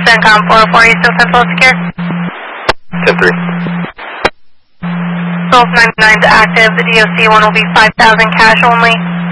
CENTCOM 404, you still Central Secure? 10-3. 1299 is active. The DOC one will be 5,000 cash only.